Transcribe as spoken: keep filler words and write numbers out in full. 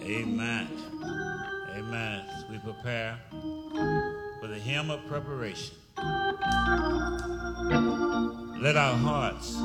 Amen. Amen. As we prepare for the hymn of preparation, let our hearts